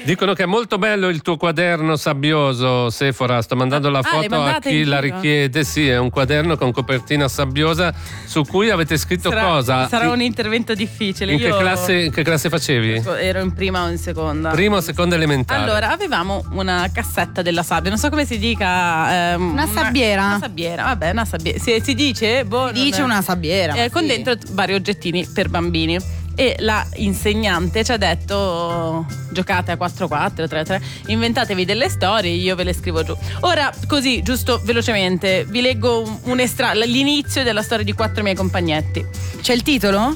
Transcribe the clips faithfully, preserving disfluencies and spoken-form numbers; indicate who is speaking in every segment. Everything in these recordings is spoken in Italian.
Speaker 1: Dicono che è molto bello il tuo quaderno sabbioso, Sephora. Sto mandando la
Speaker 2: Ah,
Speaker 1: foto
Speaker 2: le
Speaker 1: a
Speaker 2: mandate
Speaker 1: chi
Speaker 2: in
Speaker 1: la
Speaker 2: giro?
Speaker 1: richiede. Sì, è un quaderno con copertina sabbiosa su cui avete scritto
Speaker 2: sarà,
Speaker 1: cosa?
Speaker 2: Sarà
Speaker 1: In-
Speaker 2: un intervento difficile.
Speaker 1: In che
Speaker 2: Io
Speaker 1: classe, in che classe facevi?
Speaker 2: ero in prima o in seconda.
Speaker 1: Prima o seconda elementare?
Speaker 2: Allora, avevamo una cassetta della sabbia, non so come si dica. ehm,
Speaker 3: Una sabbiera.
Speaker 2: Una sabbiera, vabbè, una sabbiera. Si, si dice? Boh,
Speaker 3: Si dice
Speaker 2: non è-
Speaker 3: una sabbiera.
Speaker 2: eh,
Speaker 3: ma
Speaker 2: con
Speaker 3: sì.
Speaker 2: dentro vari oggettini per bambini. E la insegnante ci ha detto: giocate a quattro quattro, tre tre, inventatevi delle storie, io ve le scrivo giù. Ora, così, giusto velocemente, vi leggo un, un estra- l'inizio della storia di quattro miei compagnetti.
Speaker 3: C'è il titolo?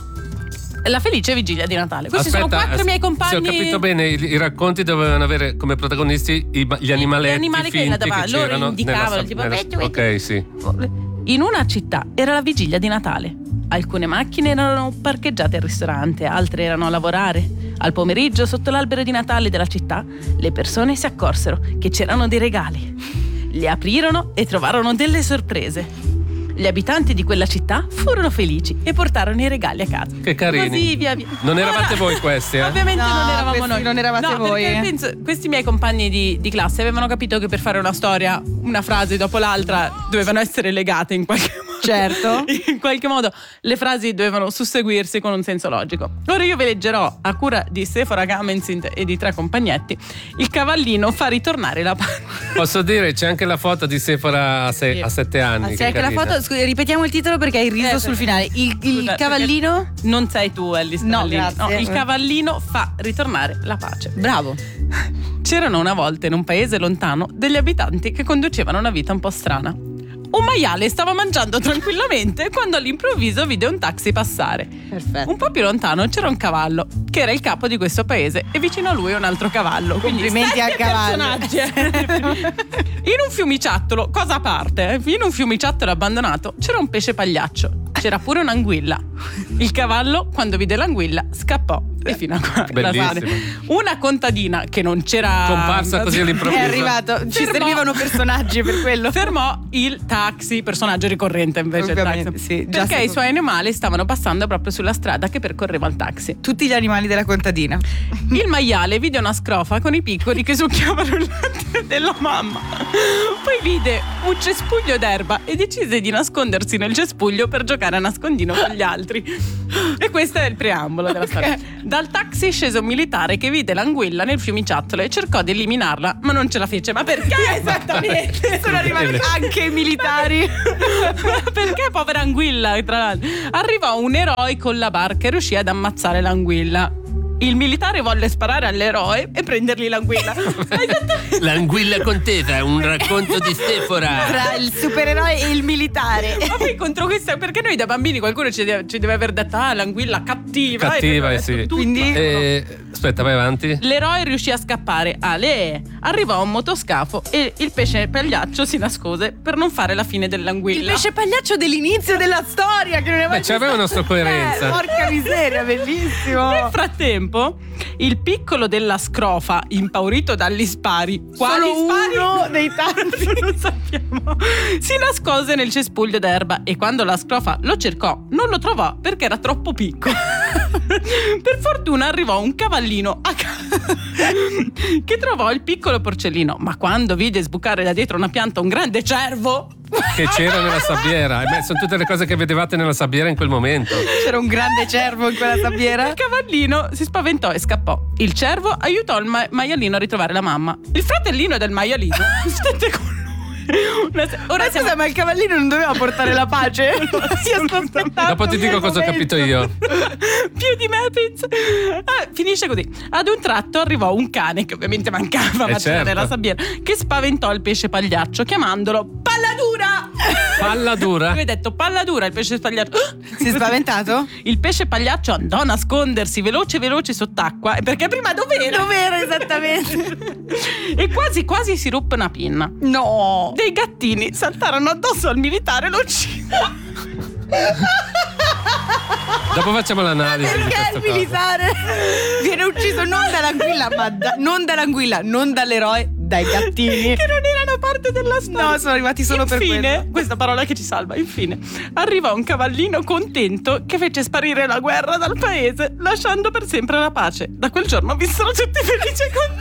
Speaker 2: La felice vigilia di Natale. Questi sono quattro
Speaker 1: as-
Speaker 2: miei compagni.
Speaker 1: Se ho capito bene, i, i racconti dovevano avere come protagonisti i- gli animaletti
Speaker 2: Gli animali che
Speaker 1: finti
Speaker 2: là
Speaker 1: che,
Speaker 2: davanti, loro
Speaker 1: c'erano
Speaker 2: indicavano,
Speaker 1: nella,
Speaker 2: tipo,
Speaker 1: nella-
Speaker 2: "Vedi, vedi".
Speaker 1: ok, sì.
Speaker 2: In una città era la vigilia di Natale. Alcune macchine erano parcheggiate al ristorante, altre erano a lavorare. Al pomeriggio, sotto l'albero di Natale della città, le persone si accorsero che c'erano dei regali. Li aprirono e trovarono delle sorprese. Gli abitanti di quella città furono felici e portarono i regali a casa.
Speaker 1: Che carini.
Speaker 2: Così via via.
Speaker 1: Non eravate
Speaker 2: Ora,
Speaker 1: voi questi, eh?
Speaker 2: Ovviamente
Speaker 3: No,
Speaker 2: non eravamo
Speaker 3: questi
Speaker 2: noi.
Speaker 3: non eravate
Speaker 2: no,
Speaker 3: voi,
Speaker 2: perché
Speaker 3: eh.
Speaker 2: penso, questi miei compagni di, di classe avevano capito che per fare una storia, una frase dopo l'altra, dovevano essere legate in qualche modo.
Speaker 3: Certo.
Speaker 2: In qualche modo le frasi dovevano susseguirsi con un senso logico. Ora io vi leggerò, a cura di Sephora Gamenzin e di tre compagnetti, Il cavallino fa ritornare la pace.
Speaker 1: Posso dire, c'è anche la foto di Sephora a, se-
Speaker 2: Sì.
Speaker 1: a sette anni.
Speaker 3: Ah,
Speaker 1: che
Speaker 3: c'è anche la
Speaker 1: carina.
Speaker 3: foto. Scusi, ripetiamo il titolo perché hai riso
Speaker 2: Eh,
Speaker 3: sul
Speaker 2: perché-
Speaker 3: finale. Il, il
Speaker 2: Scusa,
Speaker 3: cavallino?
Speaker 2: perché non sei tu, Ellis.
Speaker 3: No,
Speaker 2: Cavallino.
Speaker 3: grazie.
Speaker 2: il cavallino fa ritornare la pace.
Speaker 3: Bravo.
Speaker 2: C'erano una volta in un paese lontano degli abitanti che conducevano una vita un po' strana. Un maiale stava mangiando tranquillamente quando all'improvviso vide un taxi passare.
Speaker 3: Perfetto.
Speaker 2: Un po' più lontano c'era un cavallo, che era il capo di questo paese, e vicino a lui un altro cavallo. Quindi
Speaker 3: Complimenti al
Speaker 2: sette
Speaker 3: cavallo.
Speaker 2: personaggi. In un fiumiciattolo, cosa a parte, eh? in un fiumiciattolo abbandonato c'era un pesce pagliaccio. C'era pure un'anguilla. Il cavallo, quando vide l'anguilla, scappò. E fino a qua. la
Speaker 1: Bellissimo.
Speaker 2: fine. Una contadina che non c'era
Speaker 1: Comparsa così all'improvviso.
Speaker 3: È arrivato. Ci
Speaker 2: Fermò-
Speaker 3: servivano personaggi per quello.
Speaker 2: Fermò il taxi, personaggio ricorrente invece il
Speaker 3: Ovviamente,
Speaker 2: taxi.
Speaker 3: sì, già
Speaker 2: perché
Speaker 3: sapevo.
Speaker 2: i suoi animali stavano passando proprio sulla strada che percorreva il taxi.
Speaker 3: Tutti gli animali della contadina.
Speaker 2: Il maiale vide una scrofa con i piccoli che succhiavano il latte della mamma. Poi vide un cespuglio d'erba e decise di nascondersi nel cespuglio per giocare a nascondino con gli altri. E questo è il preambolo della storia. Dal taxi scese un militare che vide l'anguilla nel fiumiciattolo e cercò di eliminarla, ma non ce la fece. Ma perché esattamente? Sono arrivati
Speaker 3: Anche i militari.
Speaker 2: perché povera anguilla, tra l'altro. Arrivò un eroe con la barca e riuscì ad ammazzare l'anguilla. Il militare volle sparare all'eroe e prendergli l'anguilla. Esattamente.
Speaker 1: L'anguilla contesa, un racconto di Sephora.
Speaker 3: Tra il supereroe e il militare.
Speaker 2: Ma poi contro questa, perché noi da bambini qualcuno ci deve, ci deve aver detto: ah, l'anguilla cattiva.
Speaker 1: Cattiva,
Speaker 2: e
Speaker 1: eh, sì.
Speaker 2: tutto.
Speaker 3: Quindi-
Speaker 1: Eh, aspetta, vai avanti.
Speaker 2: L'eroe riuscì a scappare. Ale arrivò a un motoscafo e il pesce pagliaccio si nascose per non fare la fine
Speaker 3: Il
Speaker 2: dell'anguilla.
Speaker 3: pesce pagliaccio dell'inizio della storia che non è mai
Speaker 1: Beh, c'aveva una sua coerenza.
Speaker 3: Eh, porca miseria, bellissimo.
Speaker 2: Nel frattempo, il piccolo della scrofa, impaurito dagli spari, quali
Speaker 3: Solo
Speaker 2: spari?
Speaker 3: uno dei tanti.
Speaker 2: Non sappiamo. Si nascose nel cespuglio d'erba e quando la scrofa lo cercò, non lo trovò perché era troppo piccolo. Per fortuna arrivò un cavallino a casa che trovò il piccolo porcellino, ma quando vide sbucare da dietro una pianta un grande cervo,
Speaker 1: Che c'era nella sabbiera. Eh, beh, sono tutte le cose che vedevate nella sabbiera in quel momento.
Speaker 3: C'era un grande cervo in quella sabbiera.
Speaker 2: il cavallino si spaventò e scappò. Il cervo aiutò il ma- maialino a ritrovare la mamma. Il fratellino del maialino stette con lui. Una se- Ora
Speaker 3: Ma
Speaker 2: siamo
Speaker 3: scusa, ma il cavallino non doveva portare la pace? Io sto aspettando
Speaker 1: Dopo ti dico
Speaker 3: quel
Speaker 1: cosa ho
Speaker 3: momento.
Speaker 1: capito io.
Speaker 2: più di me penso. Ah, finisce così. Ad un tratto arrivò un cane che ovviamente mancava, ma c'era
Speaker 1: certo.
Speaker 2: nella sabbiera, che spaventò il pesce pagliaccio chiamandolo Palladura.
Speaker 1: Palla dura.
Speaker 2: Aveva detto Palladura, il pesce pagliaccio.
Speaker 3: Si è spaventato?
Speaker 2: Il pesce pagliaccio andò a nascondersi veloce veloce sott'acqua, perché prima dov'era?
Speaker 3: Dov'era esattamente?
Speaker 2: E quasi quasi si ruppe una pinna.
Speaker 3: No.
Speaker 2: Dei gattini saltarono addosso al militare e lo uccisero.
Speaker 1: Dopo facciamo l'analisi di
Speaker 3: Perché
Speaker 1: questa
Speaker 3: il
Speaker 1: cosa.
Speaker 3: militare viene ucciso non dall'anguilla, ma da- non dall'anguilla, non dall'eroe, dai gattini.
Speaker 2: Che non erano parte della storia.
Speaker 3: No, sono arrivati solo per
Speaker 2: Infine,
Speaker 3: quello.
Speaker 2: questa parola che ci salva, infine, arrivò un cavallino contento che fece sparire la guerra dal paese, lasciando per sempre la pace. Da quel giorno vissero tutti felici e contenti.